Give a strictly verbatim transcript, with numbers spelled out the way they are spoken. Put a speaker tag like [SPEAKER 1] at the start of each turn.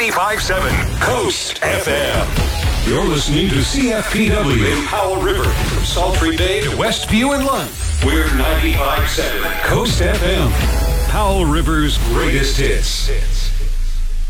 [SPEAKER 1] ninety-five point seven Coast F M. You're listening to C F P W in Powell River, from Sultry Bay to Westview and Lund. We're ninety-five point seven Coast F M, Powell River's greatest hits.